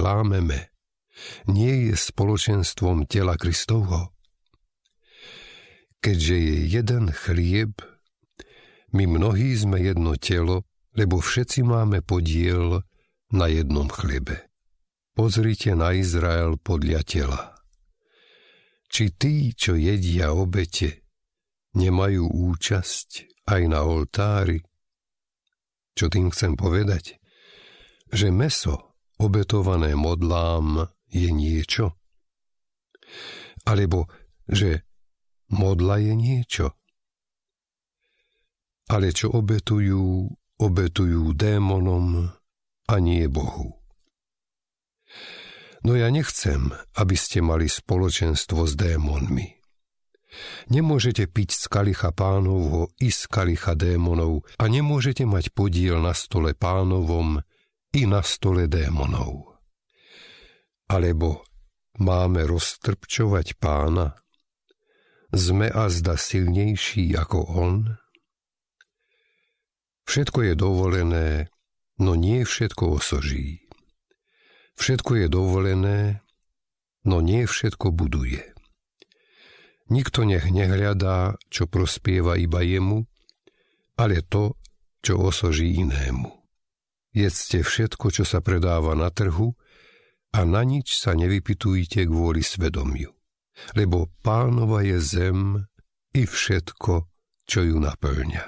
klámeme, nie je spoločenstvom tela Kristovho? Keďže je jeden chlieb, my mnohí sme jedno telo, lebo všetci máme podiel na jednom chlebe. Pozrite na Izrael podľa tela. Či tí, čo jedia obete, nemajú účasť aj na oltári? Čo tým chcem povedať? Že mäso obetované modlám je niečo? Alebo že modla je niečo? Ale čo obetujú démonom a nie Bohu. No ja nechcem, aby ste mali spoločenstvo s démonmi. Nemôžete piť z kalicha Pánovho i z kalicha démonov a nemôžete mať podiel na stole Pánovom i na stole démonov. Alebo máme roztrpčovať Pána? Sme azda silnejší ako on? Všetko je dovolené, no nie všetko osoží. Všetko je dovolené, no nie všetko buduje. Nikto nech nehľadá, čo prospieva iba jemu, ale to, čo osoží inému. Jedzte všetko, čo sa predáva na trhu a na nič sa nevypytujte kvôli svedomiu, lebo Pánova je zem i všetko, čo ju naplňa.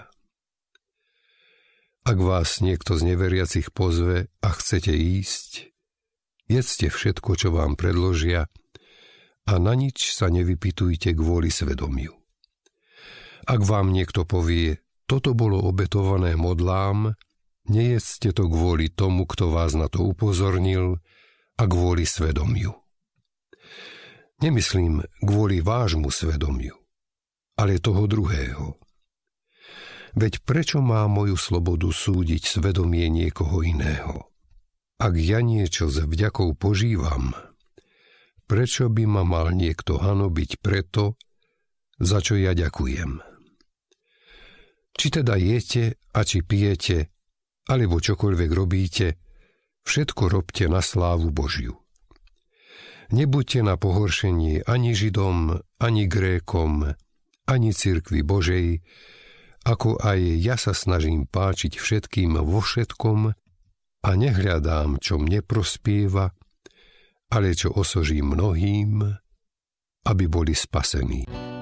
Ak vás niekto z neveriacich pozve a chcete ísť, jedzte všetko, čo vám predložia a na nič sa nevypytujte kvôli svedomiu. Ak vám niekto povie, toto bolo obetované modlám, nejedzte to kvôli tomu, kto vás na to upozornil a kvôli svedomiu. Nemyslím kvôli vášmu svedomiu, ale toho druhého. Veď prečo má moju slobodu súdiť svedomie niekoho iného? Ak ja niečo s vďakou požívam, prečo by ma mal niekto hanobiť preto, za čo ja ďakujem? Či teda jete a či pijete, alebo čokoľvek robíte, všetko robte na slávu Božiu. Nebuďte na pohoršenie ani Židom, ani Grékom, ani cirkvi Božej, ako aj ja sa snažím páčiť všetkým vo všetkom a nehľadám, čo mne prospieva, ale čo osoží mnohým, aby boli spasení.